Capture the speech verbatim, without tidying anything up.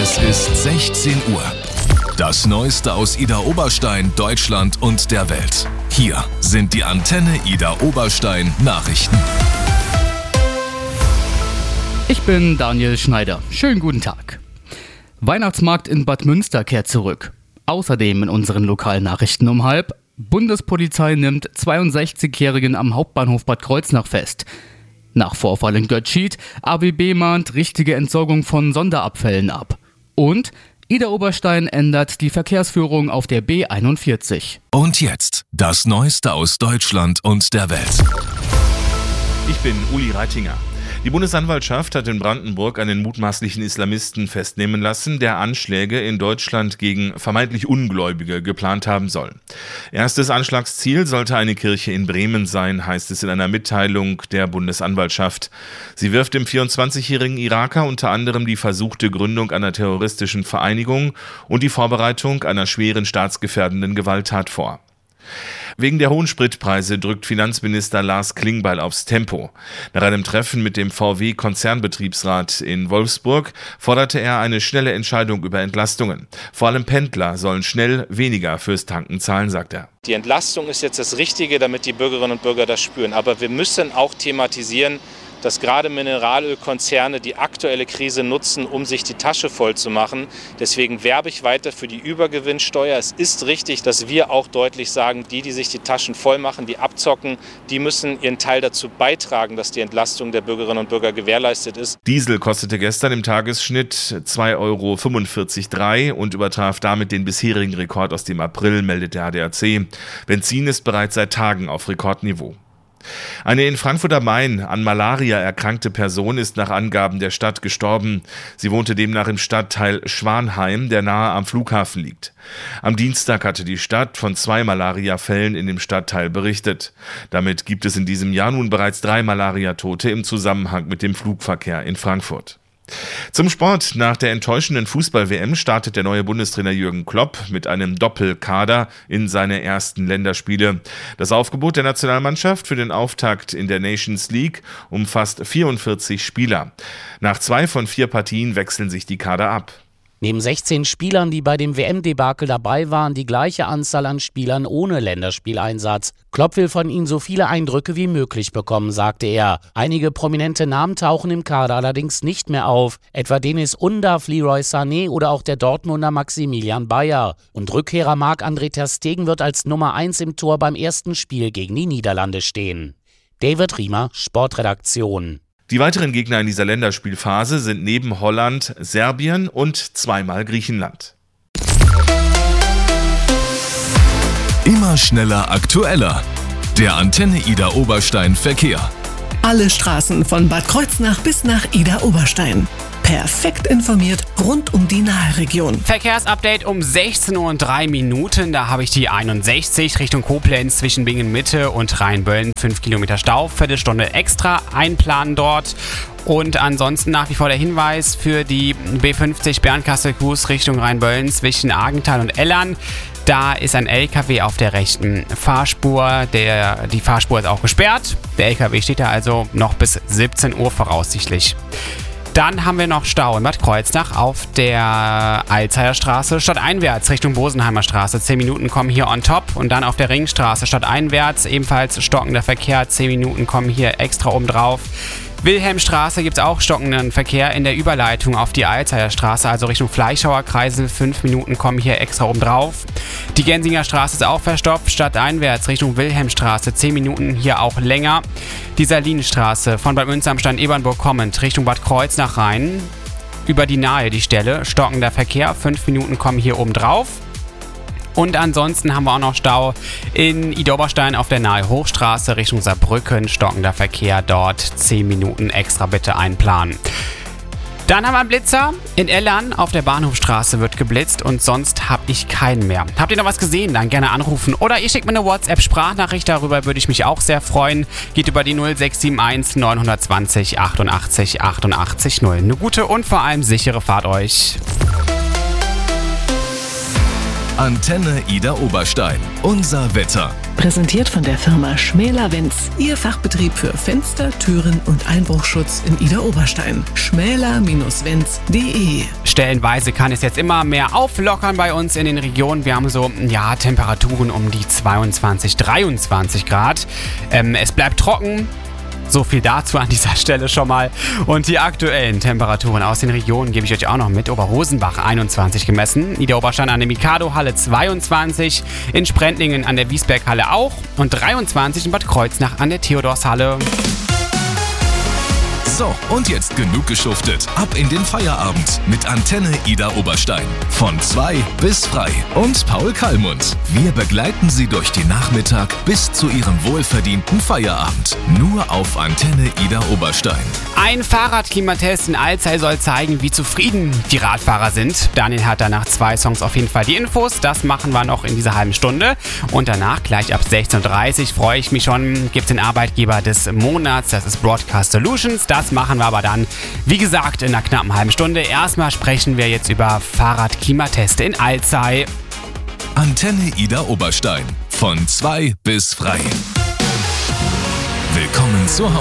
Es ist sechzehn Uhr. Das Neueste aus Idar Oberstein, Deutschland und der Welt. Hier sind die Antenne Idar Oberstein Nachrichten. Ich bin Daniel Schneider. Schönen guten Tag. Weihnachtsmarkt in Bad Münster kehrt zurück. Außerdem in unseren lokalen Nachrichten um halb: Bundespolizei nimmt zweiundsechzigjährigen am Hauptbahnhof Bad Kreuznach fest. Nach Vorfall in Götzschied, A W B mahnt richtige Entsorgung von Sonderabfällen ab. Und Idar Oberstein ändert die Verkehrsführung auf der B einundvierzig. Und jetzt das Neueste aus Deutschland und der Welt. Ich bin Uli Reitinger. Die Bundesanwaltschaft hat in Brandenburg einen mutmaßlichen Islamisten festnehmen lassen, der Anschläge in Deutschland gegen vermeintlich Ungläubige geplant haben soll. Erstes Anschlagsziel sollte eine Kirche in Bremen sein, heißt es in einer Mitteilung der Bundesanwaltschaft. Sie wirft dem vierundzwanzigjährigen Iraker unter anderem die versuchte Gründung einer terroristischen Vereinigung und die Vorbereitung einer schweren staatsgefährdenden Gewalttat vor. Wegen der hohen Spritpreise drückt Finanzminister Lars Klingbeil aufs Tempo. Nach einem Treffen mit dem V W-Konzernbetriebsrat in Wolfsburg forderte er eine schnelle Entscheidung über Entlastungen. Vor allem Pendler sollen schnell weniger fürs Tanken zahlen, sagt er. Die Entlastung ist jetzt das Richtige, damit die Bürgerinnen und Bürger das spüren. Aber wir müssen auch thematisieren, dass gerade Mineralölkonzerne die aktuelle Krise nutzen, um sich die Tasche voll zu machen. Deswegen werbe ich weiter für die Übergewinnsteuer. Es ist richtig, dass wir auch deutlich sagen, die, die sich die Taschen voll machen, die abzocken, die müssen ihren Teil dazu beitragen, dass die Entlastung der Bürgerinnen und Bürger gewährleistet ist. Diesel kostete gestern im Tagesschnitt zwei Euro fünfundvierzig Komma drei und übertraf damit den bisherigen Rekord aus dem April, meldet der A D A C. Benzin ist bereits seit Tagen auf Rekordniveau. Eine in Frankfurt am Main an Malaria erkrankte Person ist nach Angaben der Stadt gestorben. Sie wohnte demnach im Stadtteil Schwanheim, der nahe am Flughafen liegt. Am Dienstag hatte die Stadt von zwei Malariafällen in dem Stadtteil berichtet. Damit gibt es in diesem Jahr nun bereits drei Malariatote im Zusammenhang mit dem Flugverkehr in Frankfurt. Zum Sport. Nach der enttäuschenden Fußball-W M startet der neue Bundestrainer Jürgen Klopp mit einem Doppelkader in seine ersten Länderspiele. Das Aufgebot der Nationalmannschaft für den Auftakt in der Nations League umfasst vierundvierzig Spieler. Nach zwei von vier Partien wechseln sich die Kader ab. Neben sechzehn Spielern, die bei dem W M-Debakel dabei waren, die gleiche Anzahl an Spielern ohne Länderspieleinsatz. Klopp will von ihnen so viele Eindrücke wie möglich bekommen, sagte er. Einige prominente Namen tauchen im Kader allerdings nicht mehr auf, etwa Deniz Undav, Leroy Sané oder auch der Dortmunder Maximilian Bayer. Und Rückkehrer Marc-André ter Stegen wird als Nummer eins im Tor beim ersten Spiel gegen die Niederlande stehen. David Riemer, Sportredaktion. Die weiteren Gegner in dieser Länderspielphase sind neben Holland Serbien und zweimal Griechenland. Immer schneller, aktueller. Der Antenne Idar Oberstein Verkehr. Alle Straßen von Bad Kreuznach bis nach Idar Oberstein. Perfekt informiert rund um die Nahregion. Verkehrsupdate um sechzehn Uhr und drei Minuten. Da habe ich die einundsechzig Richtung Koblenz zwischen Bingen-Mitte und Rheinböllen. fünf Kilometer Stau, Viertelstunde extra einplanen dort. Und ansonsten nach wie vor der Hinweis für die B fünfzig Bernkastel-Kues Richtung Rheinböllen zwischen Argenthal und Ellern. Da ist ein L K W auf der rechten Fahrspur. Der, die Fahrspur ist auch gesperrt. Der L K W steht da also noch bis siebzehn Uhr voraussichtlich. Dann haben wir noch Stau in Bad Kreuznach auf der Alzheimer Straße stadteinwärts Richtung Bosenheimer Straße. zehn Minuten kommen hier on top. Und dann auf der Ringstraße stadteinwärts ebenfalls stockender Verkehr. zehn Minuten kommen hier extra oben drauf. Wilhelmstraße gibt es auch stockenden Verkehr in der Überleitung auf die Alzheimer Straße, also Richtung Fleischhauer Kreisel. Fünf Minuten kommen hier extra oben drauf. Die Gensinger Straße ist auch verstopft, stadteinwärts Richtung Wilhelmstraße. Zehn Minuten hier auch länger. Die Salinenstraße von Bad Münster am Stand Ebernburg kommend Richtung Bad Kreuznach rein. Über die Nahe die Stelle, stockender Verkehr. Fünf Minuten kommen hier oben drauf. Und ansonsten haben wir auch noch Stau in Idar Oberstein auf der Nahe Hochstraße Richtung Saarbrücken. Stockender Verkehr dort. zehn Minuten extra bitte einplanen. Dann haben wir einen Blitzer. In Ellern auf der Bahnhofstraße wird geblitzt und sonst habe ich keinen mehr. Habt ihr noch was gesehen? Dann gerne anrufen. Oder ihr schickt mir eine WhatsApp-Sprachnachricht. Darüber würde ich mich auch sehr freuen. Geht über die null sechs sieben eins neun zwei null achtundachtzig achtundachtzig null. Eine gute und vor allem sichere Fahrt euch. Antenne Idar Oberstein. Unser Wetter. Präsentiert von der Firma Schmäler-Wenz, Ihr Fachbetrieb für Fenster, Türen und Einbruchschutz in Idar-Oberstein. schmäler Wenz punkt de. Stellenweise kann es jetzt immer mehr auflockern bei uns in den Regionen. Wir haben so, ja, Temperaturen um die zweiundzwanzig, dreiundzwanzig Grad. Ähm, es bleibt trocken. So viel dazu an dieser Stelle schon mal. Und die aktuellen Temperaturen aus den Regionen gebe ich euch auch noch mit. Oberrosenbach einundzwanzig gemessen, Idar-Oberstein an der Mikado-Halle zweiundzwanzig, in Sprendlingen an der Wiesberg-Halle auch und dreiundzwanzig in Bad Kreuznach an der Theodorshalle. So, und jetzt genug geschuftet. Ab in den Feierabend mit Antenne Idar-Oberstein. Von zwei bis frei. Und Paul Kallmund. Wir begleiten Sie durch den Nachmittag bis zu Ihrem wohlverdienten Feierabend. Nur auf Antenne Idar-Oberstein. Ein Fahrradklimatest in Alzey soll zeigen, wie zufrieden die Radfahrer sind. Daniel hat danach zwei Songs auf jeden Fall die Infos. Das machen wir noch in dieser halben Stunde. Und danach, gleich ab sechzehn Uhr dreißig, freue ich mich schon, gibt es den Arbeitgeber des Monats. Das ist Broadcast Solutions. Das machen wir aber dann, wie gesagt, in einer knappen halben Stunde. Erstmal sprechen wir jetzt über Fahrradklimateste in Alzey. Antenne Idar-Oberstein. Von zwei bis frei. Willkommen zu Hause.